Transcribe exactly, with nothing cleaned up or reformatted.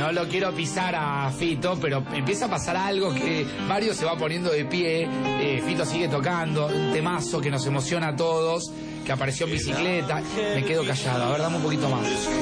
no lo quiero pisar a Fito, pero empieza a pasar algo que Mario se va poniendo de pie, eh, Fito sigue tocando, un temazo que nos emociona a todos, que apareció en bicicleta. Me quedo callado, a ver, dame un poquito más.